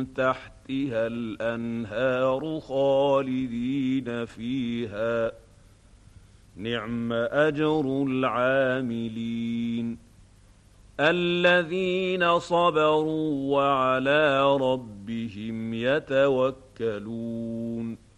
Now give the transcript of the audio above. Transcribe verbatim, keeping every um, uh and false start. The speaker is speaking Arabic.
تحتها الأنهار خالدين فيها، نعم أجر العاملين. الذين صبروا وعلى ربهم يتوكلون.